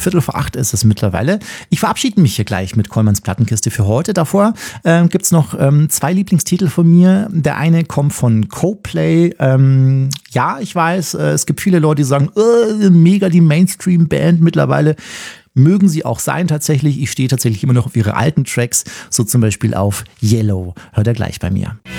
7:15 ist es mittlerweile. Ich verabschiede mich hier gleich mit Kollmanns Plattenkiste für heute. Davor gibt's noch 2 Lieblingstitel von mir. Der eine kommt von Coldplay. Ja, ich weiß, es gibt viele Leute, die sagen, mega die Mainstream-Band mittlerweile. Mögen sie auch sein tatsächlich. Ich stehe tatsächlich immer noch auf ihre alten Tracks, so zum Beispiel auf Yellow. Hört ihr gleich bei mir.